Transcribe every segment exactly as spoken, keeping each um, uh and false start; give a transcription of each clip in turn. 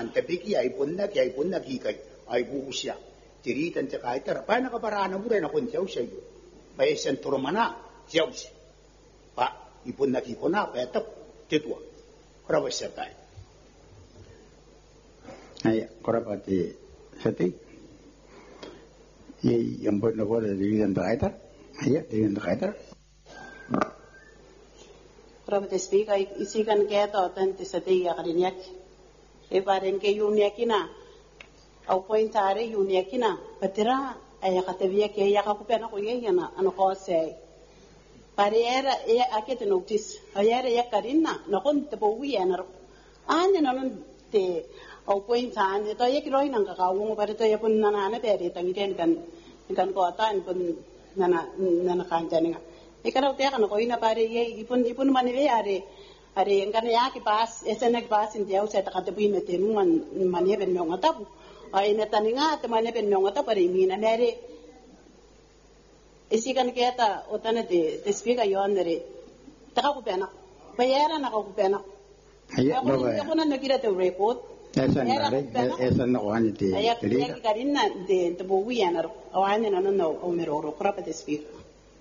Antepiki ay punna ki ay punna ki kay ay buusya. Tiritan sa kahit tara. Pa nakaparaan mo rin ako siyaw siya yun. Pa isen turmana siyaw siya. Pa ipunna ki ko na pa etap titwa. Kurawas siya tayo. Ay, kurapati sati. Ye yang buat nak buat dengan kaitar. Ay, dengan kaitar. Kurapati speaker isikan kaya to tante sati ya karinya. E paren ke yunia kina au pointare yunia kina patira aya katavia ke ya ka kupena ko ye yana ano ko se pariera e akete notice ayera ya karina no kon te bo wi ana anya no te au pointane to ye kiroi nang ka kawo pare to ye pun nana na pere tangiren kan kan ko ata en pun nana nana kanjani e kara te kana ko ina pare ye ipun ipun manile are are ngana ya ki pas esena ki pas india usa ta kate buime te man mane ben no ngata bu ai na taninga te mane ben no ngata pare mina nere esikan keta otana te te speaker yo andere ta ka ku pena bayara na ka ku pena Ay, no ba. Ako na nakita te report Esa nare, esa na kuan ti. ay ya ki karina de te bo wi ana awanya na no no o meroro krapa te speaker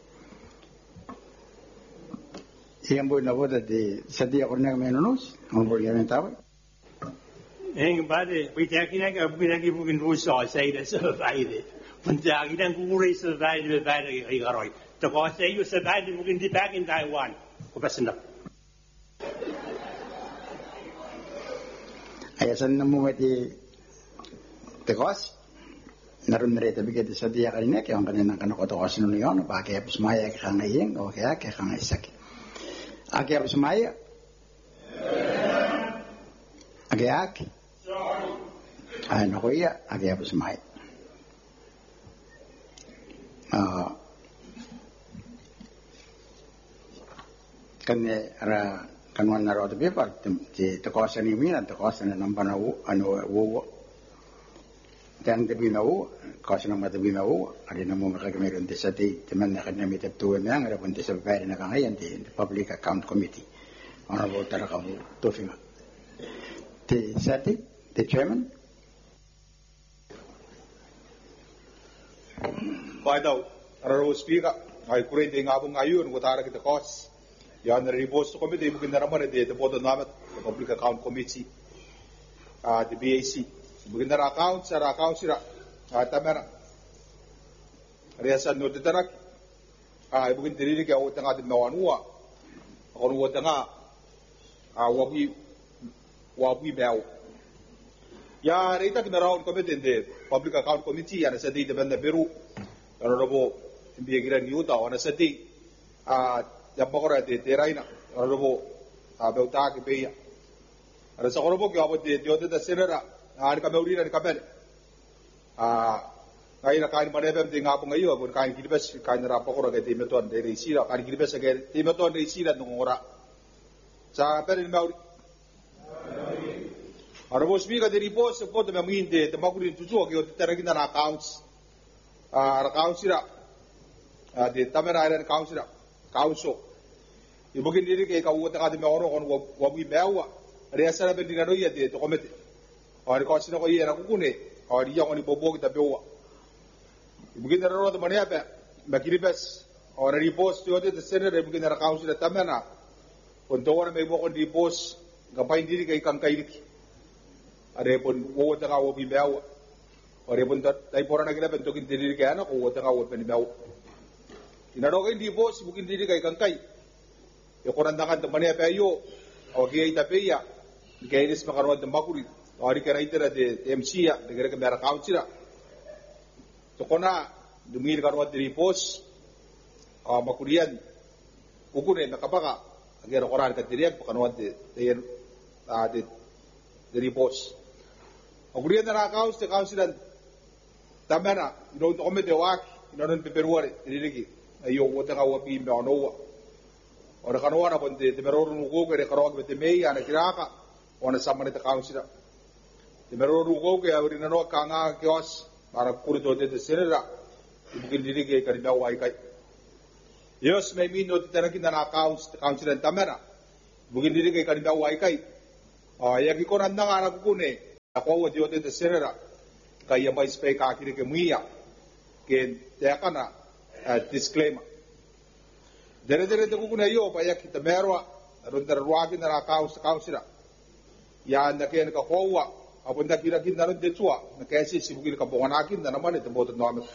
Yang buat nak buat di sedia orang yang menonus, orang boleh yang tahu. Eng bade, kita kena ke kita kita mungkin rusak saya dah survive deh. Penting kita kurang survive lebih baik lagi keroi. Tapi saya you survive mungkin di back in Taiwan. Kau pasti nak. Ayah sana nemu di tekos. Narun mereka tapi kita sedia kali ni, kita orang kena kau tekos nunion, pakai apa semua yang kena yang, okey, kita kena isak. Aki apa semaya? Aki aki? Ay, naku iya, aki apa semaya? Ah, kan ara kanwan naro tu biar ti tekasan ini dan tekasan nampak nau anu wo dan tebi nau kawasan nama tebi nau ada nama mereka kemudian disati teman nak kena minta tuan yang ada pun disebut nak angai yang di Public Account Committee orang boleh kamu tu fima disati the chairman Baiklah, orang speaker, ay kurang dengan abang ayun, utara kita kos, yang dari bos komite mungkin nama dia the board nama the Public Account Committee, ah the B A C, mungkin dari account, cara account sira, ah tamera, riasan note terak, ah mungkin diri kita orang tengah di nawanua, orang tengah, ah wabi wabi bau. Ya, kita kena raun komite the Public Account Committee, yang sedih di benda biru. Kalau robo biagiran yuta, orang sedih, ah, jam berapa de teraina, kalau robo ah beuta kepeya. Ada seorang robo kau buat de jodoh dah senera, ah ni kami uri ni kami, ah, kaya nak kain mana pun tengah apa ngayu, pun kain kiri bes kain rapa korang ke tiga tuan dari sila, kain kiri bes ke tiga tuan dari sila nungora. Saya pernah ni mau. Robo speaker dari pos, pos tu memang ini, tempat kulit tujuh, kau teragi na accounts. Ah, accounts sila, ah, di tamera ada accounts sila, accounts so. Ibu kini diri ke kau tengah di orang orang wabi bawa, riasa ada benda raya di tu komite. Orang kau sini kau iya nak kune, orang dia orang bobo kita bawa. Ibu kini orang tu mana apa? Makiri bes, orang di pos tu ada tu seni ibu kini accounts sila tamera. Untuk orang ibu orang di pos, ngapain diri ke ikan kain ini? Ada pun wawa tengah wabi bawa. Orang pun tak pernah nak kita bentukin diri ke anak, wawa tengah wabi bawa. Ina dokin di pos, mungkin diri ke ikan kain. Ya korang tangan teman apa ayo, awak kiai tapi ya, kiai ini sepakat tempat kuri, hari kena itu ada M C ya, negara kemana account sih lah. So kena demi karuan dari pos, ah makurian, ukuran nak apa kah? Agar orang kat diri aku karuan dari dari dari pos. Makurian nak account, account sih dan tamana, ino untuk kami dewak, ino non peperuari, diri lagi, ayo, wata kau api meonowa. Orang kanuan apa nanti temeror nugo ke rekarok bete mei anak kiraka orang sama ni takau sida temeror nugo ke awri nano kanga kios para kulit ote te senera mungkin diri ke karina wai kai yos may mino te tanakin na accounts account sida tamera mungkin diri ke karina wai kai ah yaki koran na anak kune Ako wa dio de serera kaya mai spe ka kiri ke muia ke te kana disclaimer. Dere dere te kukuna yo pa ya kita merwa ronda ruagi na ra kaus kausira. Ya na ke ka kowa abunda kira kin na de tua na ke si sibugil ka bongana kin na naman te boto no ame.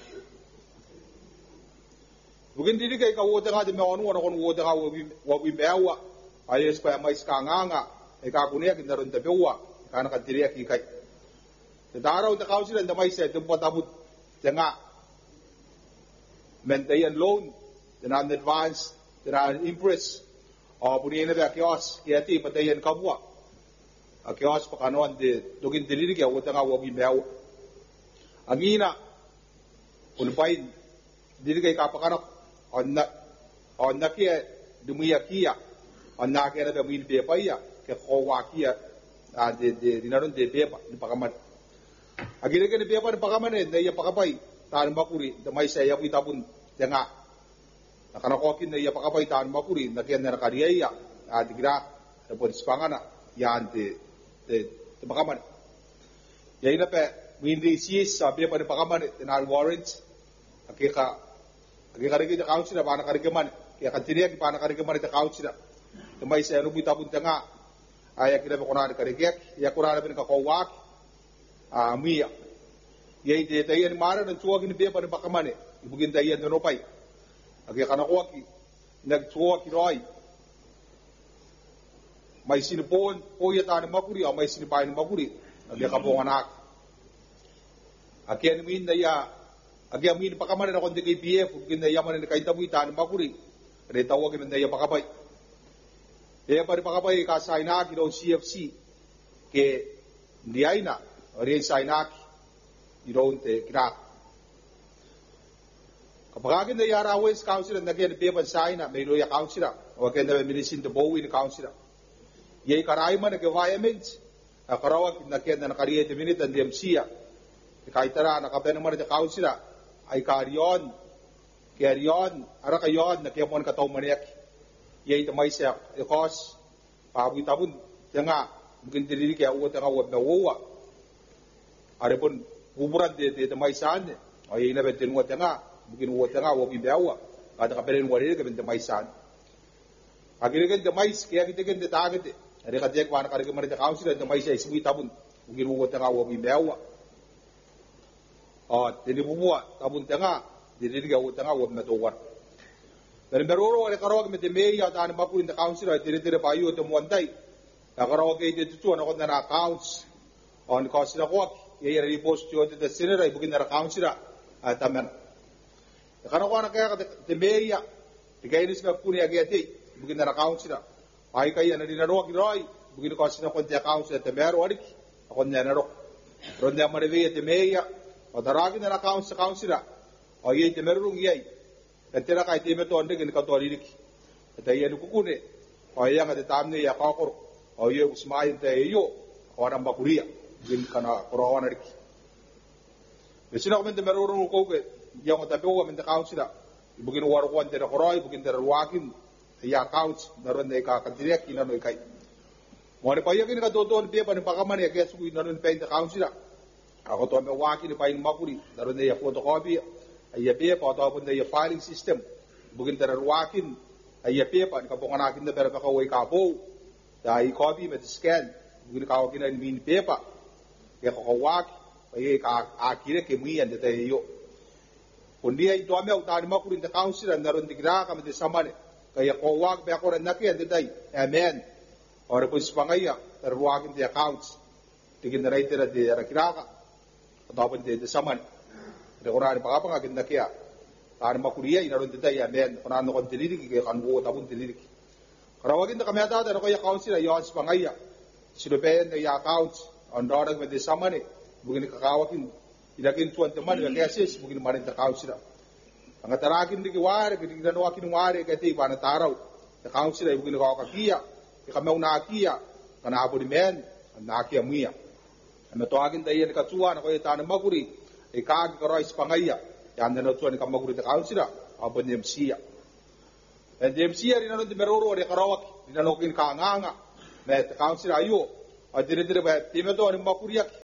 Bugin diri kai ka wo te ga de me onu ona kon wo te ga wo bi wo bi bewa ai spa mai ska nganga e ka kunia kin na ronda bewa kana ka diri ki kai. Te daraw te kausira nda mai se te botabut te nga maintain loan te na advance te na impress o puni ne ba kios ki ati patayen kabua a kios pa kanon de dogin diliri ke wota nga wo bi mew angina ulpain diri ke ka pa kana onna onna ke dumia kia onna ke na bi be pa ya ke ko wa kia a de de dinaron de be pa ni pakamat agire ke ni be pa ni pakaman ne ya pakapai tan bakuri de mai sa ya itabun denga nakana ko kin ya pakapai tan bakuri na ken na kariya ya adigra de pon spangana ya ante de de pakaman ya ina pe windi si sa be pa ni pakaman na warrant akika akika ri ke council ba na karike man ke katiria ki pa na karike man te council de mai sa no itabun denga aya kira ko na karike ya kurana ben ka ko wak a mia ye de tayen mara na tuwa gin be pa ni pakamane ibugin tayen no pai age kana ko ki nag tuwa ki roi mai sin pon po ya ta ni makuri o mai sin pai ni makuri age ka bo anak age ni min na ya age min pakamane na kon de P F ibugin na yaman ni kai tabu ta ni makuri re tawa gin na ya pakapai e pa pakapai ka saina ki do C F C ke ndiaina re saina ironte kira kapag agin na yara West Council na gen pepan saina may loya council o ken na milisin de bowi ni council ye karay man ke environment akarawa na ken na kariye de minute and M C a kaitara na kapen man de council ay karyon karyon ara kayon na kemon ka taw maniak ye ita may siya e cause pabu tabun nga mungkin diri kaya uwa tanga wab na uwa are pun kuburan de de mai san o ina beten wa tanga mungkin wa tanga wa bi bawa kada ka peren wa re ke ben mai san agire ke de mai ke agite ke de tagete are ka de kwa na kare ke mare de council de mai sai sibi tabun mungkin wa tanga wa bi bawa o de ni buwa tabun tanga de de ga wa tanga wa na to war dari beroro are karo ke de me ya dan ba purin de council de de pa yo de mondai karo ke de tu na ko na accounts on ko sila ko ye ye post yo de sinera ibugin na council atamen kana ko na kaya de meya de gainis ka puni age ate ibugin na council ai kai na dina ro ki roi ibugin ko sina ko de council te mer warik ko na na ro ronde amare ve de meya o daragi na council council o ye de merung ye te ra kai te me to ande kin ka to ri ki te ye ku ku ne o ye nga de tamne ya ka ko o ye usmai te yo o ramba kuria gin kana corona rik besina ko men de meruru ko ke yang ta bewa men de council ibugin war ko ante ko roi ibugin der wakin ya couch daron de ka ka direct ina no kai mo re pa yakin ka do do be pa ni pakaman ya ke su ina no pe de council ako to me wakin pa in makuri daron de ya photocopy ya be pa to pun de ya filing system ibugin der wakin ya be pa ka bongana kin de ber pa ka wai ka bo dai copy me scan ibugin ka wakin in min paper ke ko wak ye ka akire ke mui ande te yo pondia i to me uta ni makuri de council na ron digra ka me de samane ka ye ko wak be ko na ke ande dai amen ore pus pangaya ter wak in the accounts tigin na raiter de rakira ka to pun de de samane de ora ni pa pa ka kin na ke ar makuri ye na ron de dai amen ona no kon diliri ke kan wo ta bun diliri karawagin da kameta da ko ye council yo pangaya silopen de ya accounts on dorang me de samane bugini kakawakin ilakin tuan teman ga kases bugini marin ta kausira anga tarakin diki ware ke dikina wakin ware ke te bana tarau ta kausira bugini ka kakia ke kamau na kia kana abodi men na kia muia ame to akin dai ka tuan ko eta na maguri e ka ki ro ispangaya ya ndeno tuan ka maguri ta kausira abodi M C ya e M C ya rina no de meroro re karawak rina no kin ka nganga me ta kausira ayo a dire dire ba te me to ni makuria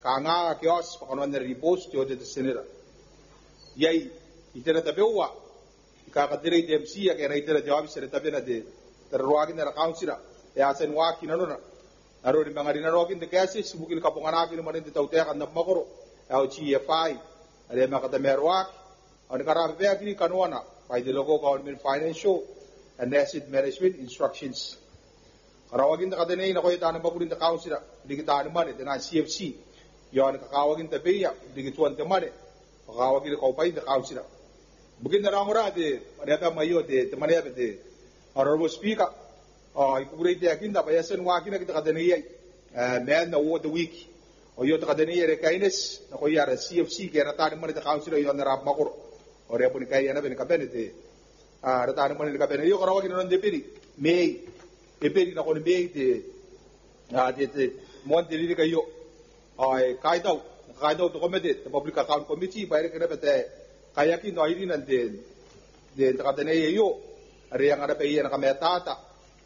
kanga kios pakanuan na ribos jo de senera yai itena tabewa ikakatire de M C ya kaya itena jawab sere tabena de terruagi na councilor ya sen waki na nona aro di mga dinarogin de kasi subukin kapunganakin man de tautekan na makoro au G F I are makata merwak on karabe akini kanuana by the local government financial and asset management instructions karawagin da kadenay na koy tanang bakulin da councilor digitan man de C F C yon kakawagin ta beya digituan te mane kakawagin ko pay da councilor bugin na rangora de reta mayo de te mane de honorable speaker oh ipugure de akin da payasen wakin na kita kadenay man na wo the week o yo ta kadenay re kaines na koy yara C F C ke rata man da councilor yon na rap makor o re pun kay na ben kabene de ah rata man de kabene yo karawagin non de piri may eperi na kone bei te a te te mon te liri kayo ai kai dau kai dau to komite the public account committee bare kena pete kaya ki no iri nan de de takatene yo are yang ada pe na kametata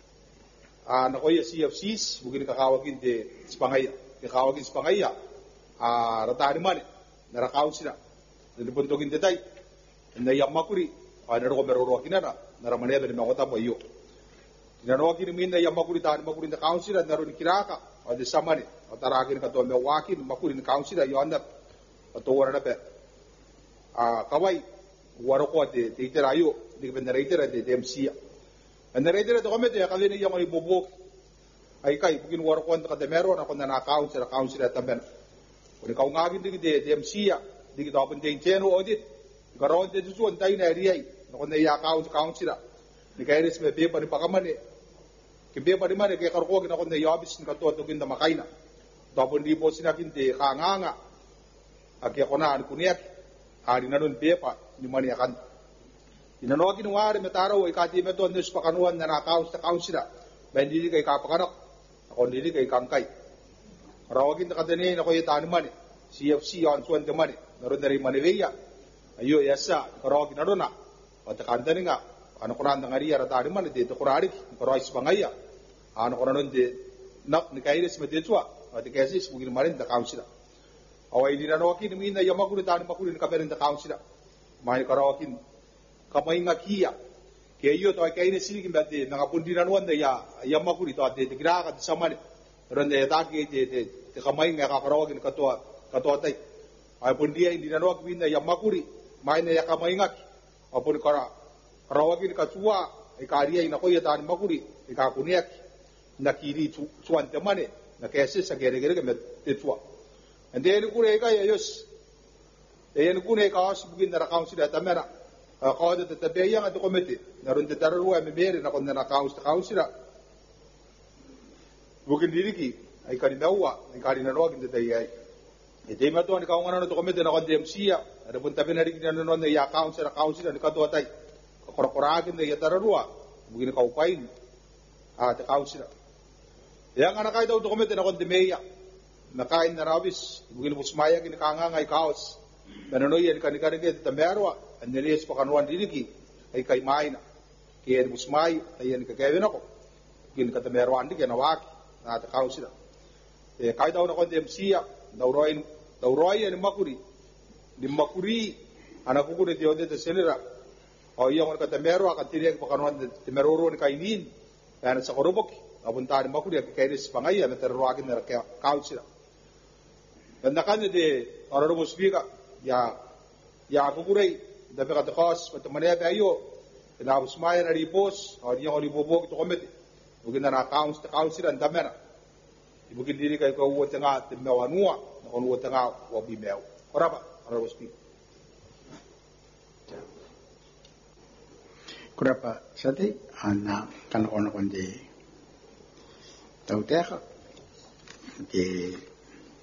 a na koy C F Cs bugin ka kawagin de spangaya ke kawagin spangaya a rata ni mane na rakaw sila de puntogin de tay na yamakuri a na ro mero ro kinana na ramane be na kota mo yo Nano kini minda yang makuri tahan makuri na council at naroon kiraka o de samani o tarakin ka to me wakin makuri na council at yon na to wala na pe a kawai waro ko de de terayo de benerator de M C a benerator to komete kalini yang ay bubuk ay kai bugin waro ko ka de meron ako na council council at taben o ka ngagin de de M C a de to open de cheno audit karon de juon tay na riay no na ya council council ni kairis me paper ni pakamane ke paper ni mane ke karko gina ko ne yabis ni kato to kinda makaina to pun di posina kinte kanganga ake kona an kuniak ari na don paper ni mane akan inano kin ware metaro e kati meto nes pakanuan na accounts ta councilor bendili kay kapakanak ako dili kay kangkay rawagin ta kadene na ko yeta ni mane C F C on suan te mane naron dari maneweya ayo yasa rawagin na dona o ta kandani nga ano koran ngari ara tari man de to korari korais bangaya ano koran de nak ni kairis me de tua ati kasis bugin marin da council awai dina no kin min na yamakuri tani makuri ka berin da council mai karawakin kamai ngakia ke yo to kairis silgin bade na kapun dina no anda ya yamakuri to de gra ka samane ronde ta ki de de kamai nga ka karawakin ka to ka to tai ai pun dia dina no kin na yamakuri mai na ya kamai ngaki apun kara rawagin ka tua e karia ina koya tan makuri e ka kuniak na kiri tuan temane na kese sa gere gere me te tua ande ni kure ka yos e ni kune ka as bugin na council da tamera ka da te be yang at komite na ron te taru e me bere na kon na council council bugin diriki ai ka dinawa ai ka dina rawagin te ai e te ma to ni ka ngana to komite na kon D M C ya ada pun tapi na ri na no na ya council council ni ka to tai korakorakin na yatararua bugin ka upain at council yang anak ay daw dokumento na kondemeya nakain na rabis bugin musmaya kin kanga ngai kaos nanonoy yan kanikarige tamerwa anelies pakanuan diniki ay kay maina kiyen musmay ayan kakawin ako bugin ka tamerwa andi kenawak at council e kay daw na kondemsiya dawroin dawroy yan makuri di makuri anak ko ni diode te senera o yung ka temero ka tiriak pakanuan temeroro ni kainin yan sa korobok apunta ni makuri ka kairis pangaya na terroakin na council dan nakan de honorable speaker ya ya kukuray dapat ka takos patumane pa ayo na usmaya na ripos o yung ribobok to komite bugin na accounts ta council and damera ibugin diri kay ko wote nga temewanua na kon wote nga wa bimeo koraba honorable speaker kurapa sati ana kan ono konde tau teka ke